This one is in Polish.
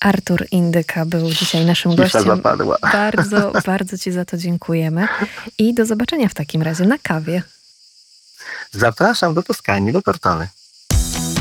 Artur Indyka był dzisiaj naszym Cisza gościem. zapadła. Bardzo, bardzo Ci za to dziękujemy. I do zobaczenia w takim razie na kawie. Zapraszam do Toskanii, do Tortony.